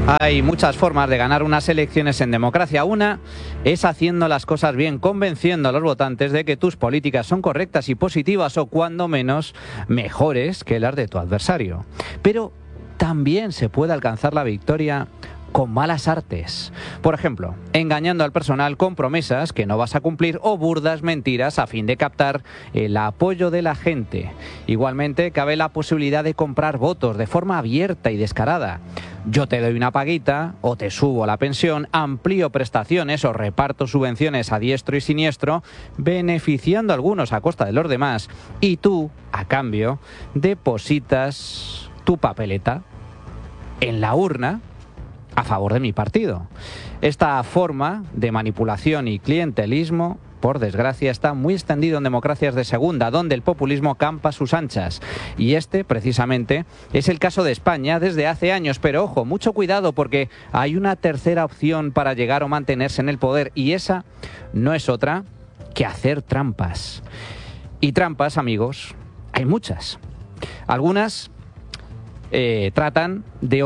Hay muchas formas de ganar unas elecciones en democracia. Una es haciendo las cosas bien, convenciendo a los votantes de que tus políticas son correctas y positivas o cuando menos mejores que las de tu adversario. Pero también se puede alcanzar la victoria con malas artes. Por ejemplo, engañando al personal con promesas que no vas a cumplir o burdas mentiras a fin de captar el apoyo de la gente. Igualmente, cabe la posibilidad de comprar votos de forma abierta y descarada. Yo te doy una paguita o te subo la pensión, amplío prestaciones o reparto subvenciones a diestro y siniestro, beneficiando a algunos a costa de los demás, y tú, a cambio, depositas tu papeleta en la urna a favor de mi partido. Esta forma de manipulación y clientelismo, por desgracia, está muy extendido en democracias de segunda, donde el populismo campa a sus anchas. Y este, precisamente, es el caso de España desde hace años. Pero ojo, mucho cuidado, porque hay una tercera opción para llegar o mantenerse en el poder, y esa no es otra que hacer trampas. Y trampas, amigos, hay muchas. Algunas tratan de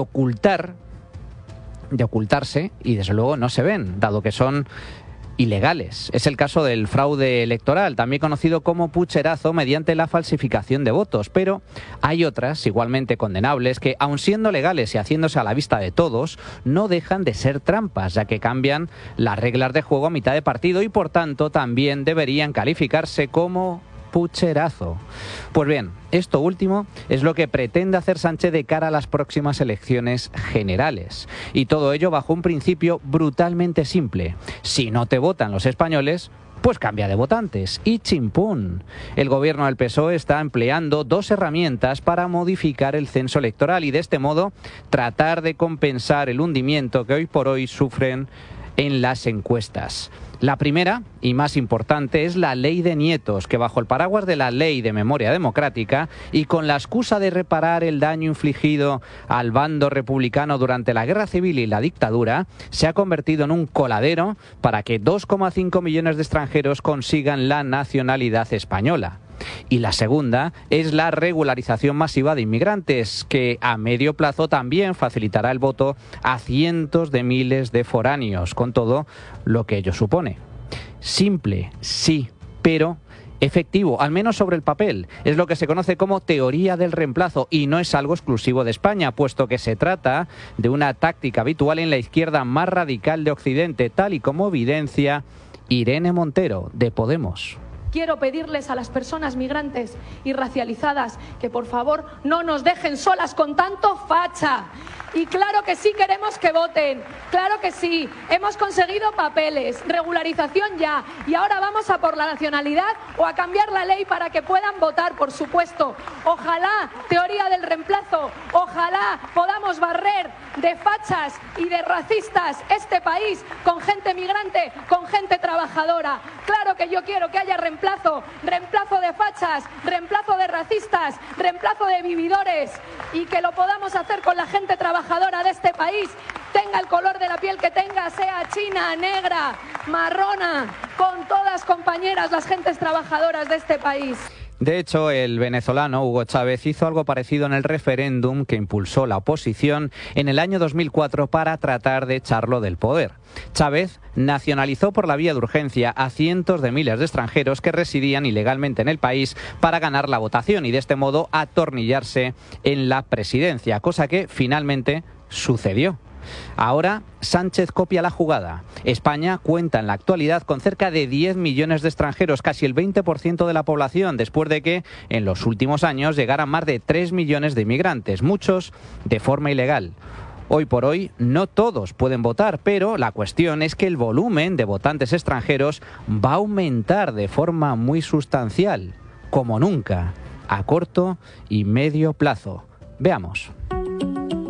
ocultarse y desde luego no se ven, dado que son ilegales. Es el caso del fraude electoral, también conocido como pucherazo mediante la falsificación de votos, pero hay otras igualmente condenables que, aun siendo legales y haciéndose a la vista de todos, no dejan de ser trampas, ya que cambian las reglas de juego a mitad de partido y por tanto también deberían calificarse como pucherazo. Pues bien, esto último es lo que pretende hacer Sánchez de cara a las próximas elecciones generales. Y todo ello bajo un principio brutalmente simple. Si no te votan los españoles, pues cambia de votantes. Y chimpún. El gobierno del PSOE está empleando dos herramientas para modificar el censo electoral y de este modo tratar de compensar el hundimiento que hoy por hoy sufren en las encuestas. La primera y más importante es la ley de nietos, que bajo el paraguas de la ley de memoria democrática y con la excusa de reparar el daño infligido al bando republicano durante la guerra civil y la dictadura, se ha convertido en un coladero para que 2,5 millones de extranjeros consigan la nacionalidad española. Y la segunda es la regularización masiva de inmigrantes, que a medio plazo también facilitará el voto a cientos de miles de foráneos, con todo lo que ello supone. Simple, sí, pero efectivo, al menos sobre el papel. Es lo que se conoce como teoría del reemplazo y no es algo exclusivo de España, puesto que se trata de una táctica habitual en la izquierda más radical de Occidente, tal y como evidencia Irene Montero, de Podemos. Quiero pedirles a las personas migrantes y racializadas que por favor no nos dejen solas con tanto facha. Y claro que sí queremos que voten, claro que sí, hemos conseguido papeles, regularización ya, y ahora vamos a por la nacionalidad o a cambiar la ley para que puedan votar, por supuesto. Ojalá, teoría del reemplazo, ojalá podamos barrer de fachas y de racistas este país con gente migrante, con gente trabajadora. Claro que yo quiero que haya reemplazo, reemplazo de fachas, reemplazo de racistas, reemplazo de vividores, y que lo podamos hacer con la gente trabajadora de este país, tenga el color de la piel que tenga, sea china, negra, marrona, con todas compañeras las gentes trabajadoras de este país. De hecho, el venezolano Hugo Chávez hizo algo parecido en el referéndum que impulsó la oposición en el año 2004 para tratar de echarlo del poder. Chávez nacionalizó por la vía de urgencia a cientos de miles de extranjeros que residían ilegalmente en el país para ganar la votación y de este modo atornillarse en la presidencia, cosa que finalmente sucedió. Ahora Sánchez copia la jugada. España cuenta en la actualidad con cerca de 10 millones de extranjeros, casi el 20% de la población, después de que en los últimos años llegaran más de 3 millones de inmigrantes, muchos de forma ilegal. Hoy por hoy no todos pueden votar, pero la cuestión es que el volumen de votantes extranjeros va a aumentar de forma muy sustancial, como nunca, a corto y medio plazo. Veamos.